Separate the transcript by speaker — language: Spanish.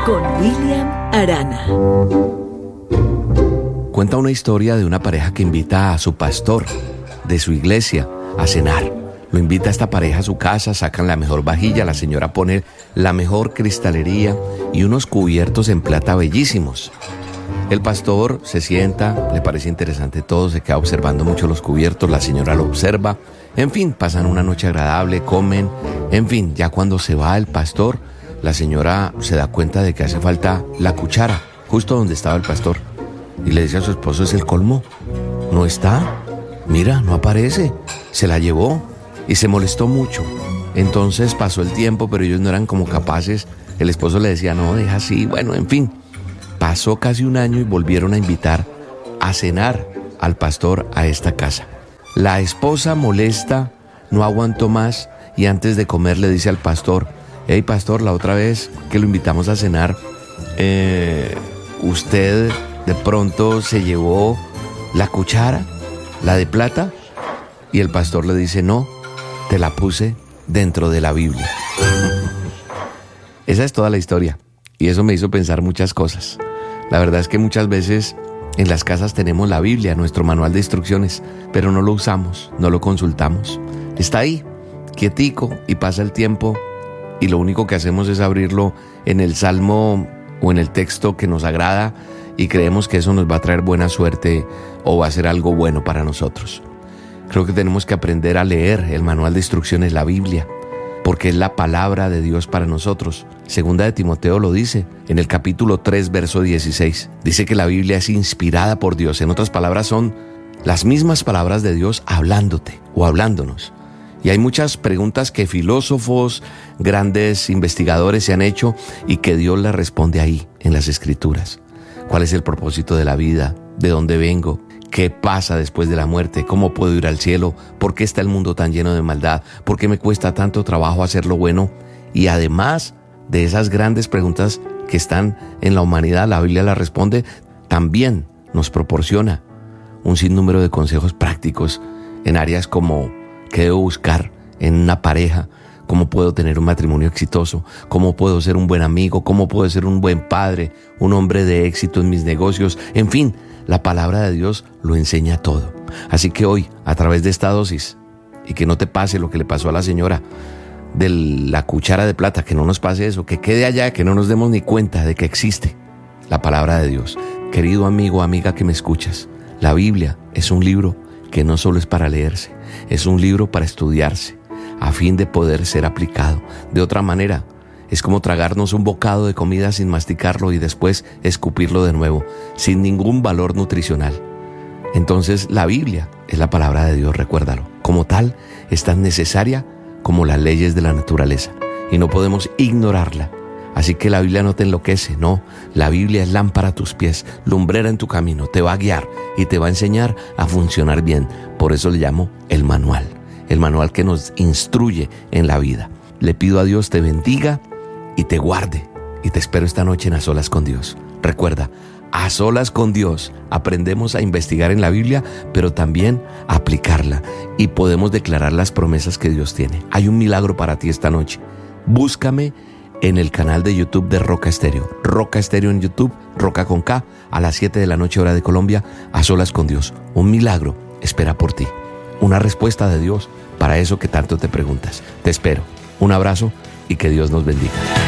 Speaker 1: con William Arana.
Speaker 2: Cuenta una historia de una pareja que invita a su pastor de su iglesia a cenar. Lo invita a esta pareja a su casa, sacan la mejor vajilla, la señora pone la mejor cristalería y unos cubiertos en plata bellísimos. El pastor se sienta, le parece interesante todo, se queda observando mucho los cubiertos, la señora lo observa. En fin, pasan una noche agradable, comen. En fin, ya cuando se va el pastor, la señora se da cuenta de que hace falta la cuchara, justo donde estaba el pastor. Y le dice a su esposo, ¿es el colmo? ¿No está? Mira, no aparece. Se la llevó y se molestó mucho. Entonces pasó el tiempo, pero ellos no eran como capaces. El esposo le decía, no, deja así. Bueno, en fin. Pasó casi un año y volvieron a invitar a cenar al pastor a esta casa. La esposa molesta, no aguantó más y antes de comer le dice al pastor, hey pastor, la otra vez que lo invitamos a cenar, usted de pronto se llevó la cuchara, la de plata, y el pastor le dice, no, te la puse dentro de la Biblia. Esa es toda la historia y eso me hizo pensar muchas cosas. La verdad es que muchas veces en las casas tenemos la Biblia, nuestro manual de instrucciones, pero no lo usamos, no lo consultamos. Está ahí, quietico, y pasa el tiempo y lo único que hacemos es abrirlo en el salmo o en el texto que nos agrada y creemos que eso nos va a traer buena suerte o va a ser algo bueno para nosotros. Creo que tenemos que aprender a leer el manual de instrucciones, la Biblia, porque es la palabra de Dios para nosotros. Segunda de Timoteo lo dice, en el capítulo 3, verso 16. Dice que la Biblia es inspirada por Dios. En otras palabras, son las mismas palabras de Dios hablándote o hablándonos. Y hay muchas preguntas que filósofos, grandes investigadores se han hecho y que Dios las responde ahí, en las Escrituras. ¿Cuál es el propósito de la vida? ¿De dónde vengo? ¿Qué pasa después de la muerte? ¿Cómo puedo ir al cielo? ¿Por qué está el mundo tan lleno de maldad? ¿Por qué me cuesta tanto trabajo hacer lo bueno? Y además de esas grandes preguntas que están en la humanidad, la Biblia las responde, también nos proporciona un sinnúmero de consejos prácticos en áreas como qué debo buscar en una pareja, cómo puedo tener un matrimonio exitoso, cómo puedo ser un buen amigo, cómo puedo ser un buen padre, un hombre de éxito en mis negocios, en fin. La palabra de Dios lo enseña todo. Así que hoy, a través de esta dosis, y que no te pase lo que le pasó a la señora de la cuchara de plata, que no nos pase eso, que quede allá, que no nos demos ni cuenta de que existe la palabra de Dios. Querido amigo, amiga que me escuchas, la Biblia es un libro que no solo es para leerse, es un libro para estudiarse, a fin de poder ser aplicado. De otra manera, es como tragarnos un bocado de comida sin masticarlo y después escupirlo de nuevo, sin ningún valor nutricional. Entonces, la Biblia es la palabra de Dios, recuérdalo. Como tal, es tan necesaria como las leyes de la naturaleza y no podemos ignorarla. Así que la Biblia no te enloquece, no. La Biblia es lámpara a tus pies, lumbrera en tu camino, te va a guiar y te va a enseñar a funcionar bien. Por eso le llamo el manual que nos instruye en la vida. Le pido a Dios te bendiga y te guarde, y te espero esta noche en A Solas con Dios. Recuerda, a solas con Dios aprendemos a investigar en la Biblia, pero también a aplicarla, y podemos declarar las promesas que Dios tiene. Hay un milagro para ti esta noche. Búscame en el canal de YouTube de Roca Estéreo. Roca Estéreo en YouTube, Roca con K, a las 7 de la noche hora de Colombia, A Solas con Dios. Un milagro espera por ti. Una respuesta de Dios para eso que tanto te preguntas. Te espero. Un abrazo y que Dios nos bendiga.